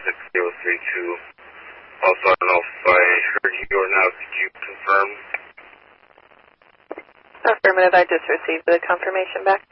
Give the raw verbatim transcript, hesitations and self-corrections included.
six zero three two. Also, I don't know if I heard you or not. Could you confirm? Affirmative. I just received the confirmation back.